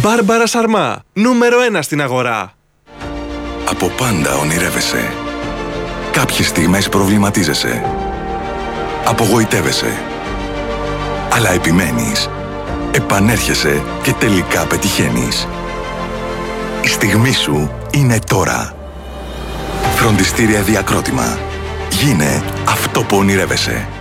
Μπάρμπαρα Σαρμά, νούμερο 1 στην αγορά. Από πάντα ονειρεύεσαι. Κάποιες στιγμές προβληματίζεσαι. Απογοητεύεσαι. Αλλά επιμένεις. Επανέρχεσαι και τελικά πετυχαίνεις. Η στιγμή σου είναι τώρα. Φροντιστήρια Διακρότημα. Γίνε αυτό που ονειρεύεσαι.